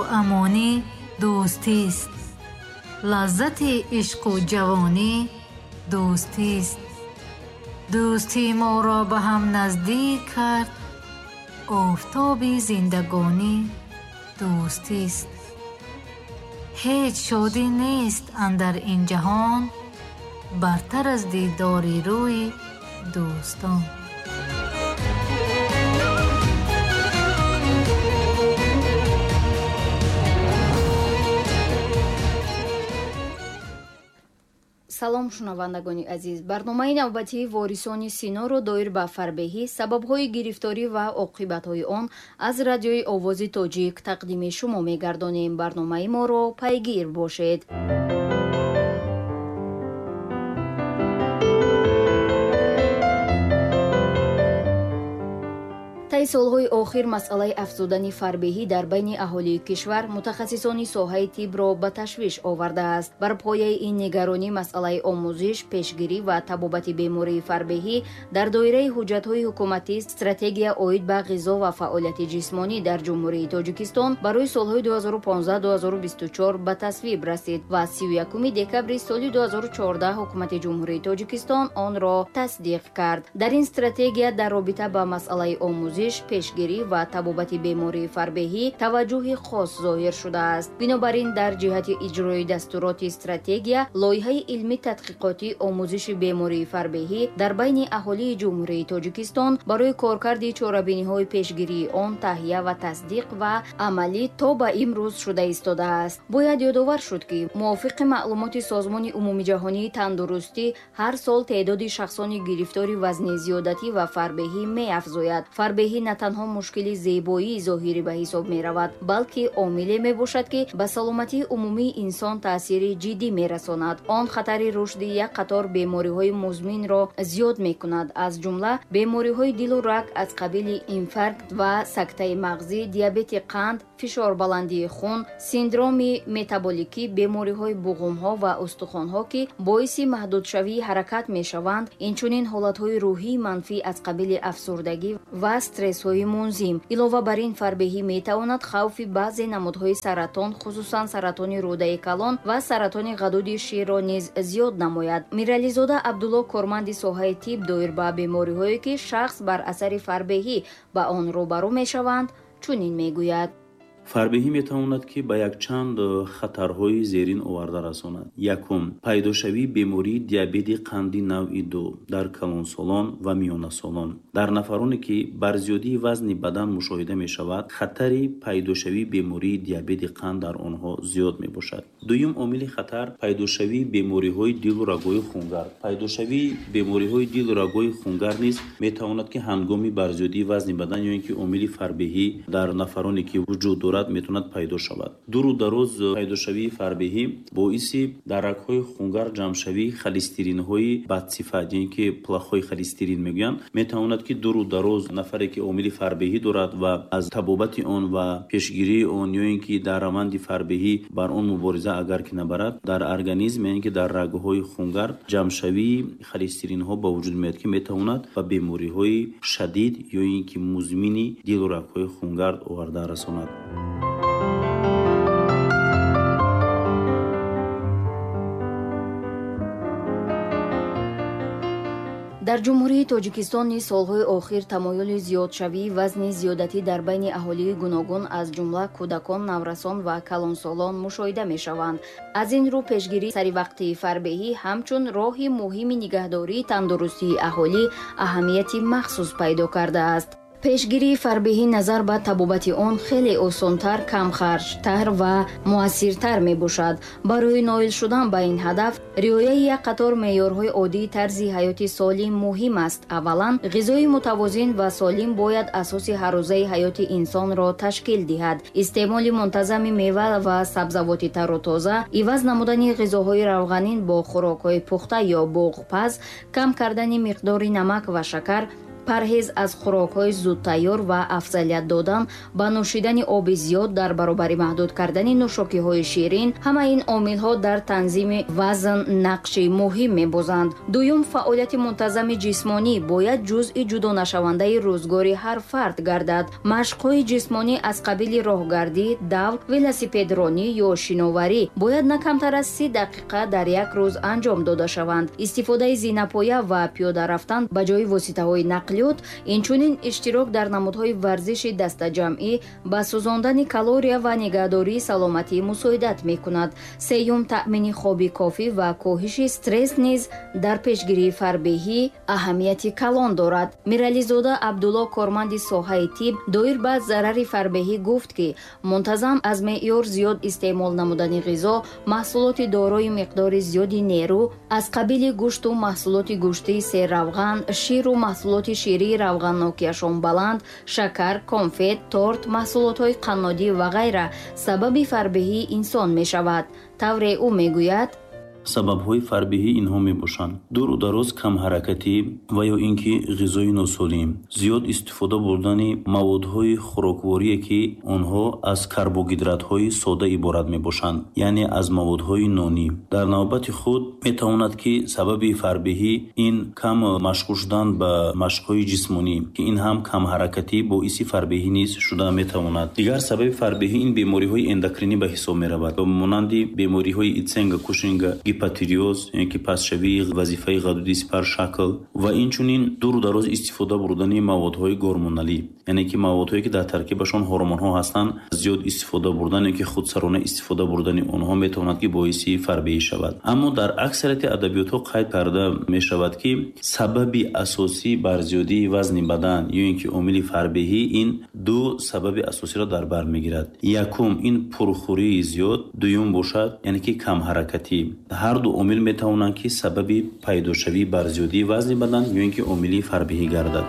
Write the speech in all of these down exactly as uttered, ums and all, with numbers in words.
امانی دوستی است. لذت عشق و جوانی دوستی است. دوستی ما را به هم نزدیک کرد. آفتاب زندگانی دوستی است. هیچ شادی نیست اندر این جهان برتر از دیدار روی دوستان. салом шунавандагони азиз, барномаи навбатии ворисони синоро доир ба фарбеҳӣ, сабабҳои гирифторӣ ва оқибатҳои он аз радиои овози тоҷик тақдими шумо мегардонем. барномаи моро пайгир бошед. таи солҳои охир масъалаи афзудани фарбеҳӣ дар байни аҳолии кишвар мутахассисони соҳаи тибро ба ташвиш овардааст. бар пояи ин нигаронӣ масъалаи омӯзиш, пешгирӣ ва табобати бемории фарбеҳӣ дар доираи ҳуҷҷатҳои ҳукуматӣ стратегия оид ба ғизо ва фаъолияти ҷисмонӣ дар ҷумҳурии Тоҷикистон барои солҳои дуҳазору понздаҳ - дуҳазору бисту чор ба тасвиб расид ва сию якуми декабри соли дуҳазору чордаҳ ҳукумати ҷумҳурии Тоҷикистон онро тасдиқ кард. дар ин стратегия дар робита ба масъалаи омӯзиш, пешгирӣ ва табобати бемории фарбеҳӣ таваҷҷӯҳи хос зоҳир шудааст. бинобар ин дар ҷиҳати иҷрои дастуроти стратегия, лоиҳаи илмӣ тадқиқоти омӯзиши бемории фарбеҳӣ дар байни аҳолии ҷумҳурии Тоҷикистон барои коркарди чорабиниҳои пешгирии он таҳия ва тасдиқ ва амалӣ то ба имрӯз шуда истодааст. бояд ёдовар шуд ки мувофиқи маълумоти Созмони умумии ҷаҳонии тандурустӣ, ҳар сол теъдоди шахсони гирифтори вазни зиёдатӣ ва фарбеҳӣ меафзояд. фарбеҳӣ на танҳо мушкили зебоии зоҳирӣ ба ҳисоб меравад, балки омиле мебошад ки ба саломатии умумии инсон таъсири ҷиддӣ мерасонад. он хатари рушди як қатор бемориҳои музминро зиёд мекунад, аз ҷумла бемориҳои дилу раг аз қабили инфаркт ва сактаи мағзӣ, диабети қанд, фишорбаландии хун, синдроми метаболикӣ, бемориҳои буғумҳо ва устухонҳо ки боиси маҳдудшавии ҳаракат мешаванд, инчунин ҳолатҳои рӯҳии манфӣ аз қабили афсурдагӣ ва стрессҳои мунзим. илова бар ин, фарбеҳӣ метавонад хавфи баъзе намудҳои саратон, хусусан саратони рӯдаи калон ва саратони ғадуди ширро низ зиёд намояд. мирализода Абдулло, корманди соҳаи тиб доир ба бемориҳое ки шахс бар асари фарбеҳӣ ба он рӯбарӯ мешаванд, чунин мегӯяд: фарбеҳӣ метавонад ки ба якчанд хатарҳои зерин оварда расонад. якум, пайдошавии бемории диабети қанди навъи ду дар калонсолон ва миёнасолон. дар нафароне ки бар зиёдии вазни бадан мушоҳида мешавад, хатари пайдошавии бемории диабети қанд дар онҳо зиёд мебошад. дуюм омили хатар, пайдошавии бемориҳои дилу рагои хунгард. пайдошавии бемориҳои дилу рагои хунгард низ метавонад ки ҳангоми барзиёдии вазни бадан ё ин ки омили фарбеҳӣ дар нафароне ки вуҷуд дорад метавонад пайдо шавад. дуру дароз пайдошавии фарбеҳӣ боиси дар рагҳои хунгар ҷамъшавии холестеринҳои бадсифат, ё ин ки плохой холестерин мегӯянд, метавонад ки дуру дароз нафаре ки омили фарбеҳӣ дорад ва аз табобати он ва пешгирии он ё ин ки дар раванди фарбеҳӣ бар он мубориза агар ки набарад, дар организм ё ин ки дар рагҳои хунгар ҷамъшавии холестеринҳо ба вуҷуд меояд ки метавонад ба бемориҳои шадид ё ин ки музмини дилу рагҳои хунгард оварда расонад. дар ҷумҳурии Тоҷикистон низ солҳои охир тамоюли зиёдшавии вазни зиёдатӣ дар байни аҳолии гуногун аз ҷумла кӯдакон, наврасон ва калонсолон мушоҳида мешаванд. аз ин рӯ пешгирӣ саривақтии фарбеҳӣ ҳамчун роҳи муҳими нигаҳдории тандурустии аҳолӣ аҳамияти махсус пайдо кардааст. пешгирии фарбеҳӣ назар ба табобати он хеле осонтар, камхарҷтар ва муассиртар мебошад. барои ноил шудан ба ин ҳадаф риояи як қатор меъёрҳои оддии тарзи ҳаёти солим муҳим аст. аввалан, ғизои мутавозин ва солим бояд асоси ҳаррӯзаи ҳаёти инсонро ташкил диҳад. истеъмоли мунтазами мева ва сабзавоти тару тоза, иваз намудани ғизоҳои равғанин бо хӯрокҳои пухта ё буғпаз, кам кардани миқдори намак ва шакар, парҳез аз хӯрокҳои зудтайёр ва афзалият додан ба нӯшидани оби зиёд дар баробари маҳдуд кардани нӯшокиҳои ширин, ҳама ин омилҳо дар танзими вазн нақши муҳим мебозанд. дуюм, фаъолияти мунтазами ҷисмонӣ бояд ҷузъи ҷудонашавандаи рӯзгори ҳар фард гардад. машқҳои ҷисмонӣ аз қабили роҳгардӣ, дав, велосипедронӣ ё шиноварӣ бояд на камтар аз си дақиқа дар як рӯз анҷом дода шаванд. истифодаи зинапоя ва пиёда рафтан ба ҷои воситаҳои нақлиёт, инчунин иштирок дар намудҳои варзиши дастаҷамъӣ ба сӯзондани калория ва нигаҳдории саломатӣ мусоидат мекунад. сеюм, таъмини хоби кофӣ ва коҳиши стресс низ дар пешгирии фарбеҳӣ аҳамияти калон дорад. мирализода абдулло, корманди соҳаи тиб доир ба зарари фарбеҳӣ гуфт ки мунтазам аз меъёр зиёд истеъмол намудани ғизо, маҳсулоти дорои миқдори зиёди нерӯ аз қабили гӯшту маҳсулоти гӯштии серравған, ширу маҳсулоти ширии равғаннокияшон баланд, шакар, конфет, торт, маҳсулотҳои қаннодӣ ва ғайра сабаби фарбеҳии инсон мешавад. тавре ӯ мегӯяд: сабабҳои фарбеҳӣ инҳо мебошанд: дуру дароз камҳаракатӣ ва ё ин ки ғизои носолим, зиёд истифода бурдани маводҳои хӯрокворие ки онҳо аз карбогидратҳои сода иборат мебошанд, яъне аз маводҳои нонӣ. дар навбати худ метавонад ки сабаби фарбеҳӣ ин кам машғул шудан ба машқҳои ҷисмонӣ, ки ин ҳам камҳаракатӣ боиси фарбеҳӣ низ шуда метавонад. дигар сабаби фарбеҳӣ ин бемориҳои эндокринӣ ба ҳисоб меравад, монанди бемориҳои итсенга, кушинга, гипотиреоз, яъне ки пасшавии вазифаи ғадуди сипар шакл ва инчунин дуру дароз истифода бурдани маводҳои гормоналӣ, яъне ки маводҳое ки дар таркибашон ҳормонҳо ҳастанд, зиёд истифода бурдан ё ки худсарона истифода бурдани онҳо метавонад ки боиси фарбеҳӣ шавад. аммо дар аксарияти адабиётҳо қайд карда мешавад ки сабаби асосӣ бар зиёдии вазни бадан ё ин ки омили фарбеҳӣ ин ду сабаби асосиро дар бар мегирад. якум ин пурхӯрии зиёд, дуюм бошад яъне ки камҳаракатӣ. ҳар ду омил метавонанд ки сабаби пайдошавӣ бар зиёдии вазни бадан ё ин ки омили фарбеҳӣ гардад.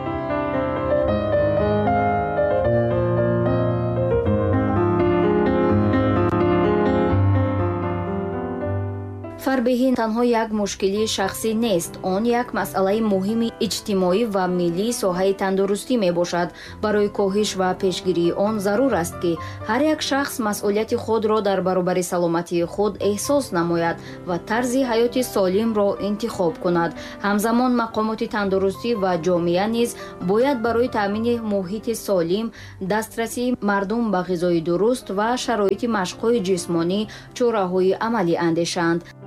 фарбеҳӣ танҳо як мушкилии шахсӣ нест, он як масъалаи муҳими иҷтимоӣ ва миллии соҳаи тандурустӣ мебошад. барои коҳиш ва пешгирии он зарур аст ки ҳар як шахс масъулияти худро дар баробари саломатии худ эҳсос намояд ва тарзи ҳаёти солимро интихоб кунад. ҳамзамон мақомоти тандурустӣ ва ҷомеа низ бояд барои таъмини муҳити солим, дастрасии мардум ба ғизои дуруст ва шароити машқҳои ҷисмонӣ чораҳои амалӣ андешанд.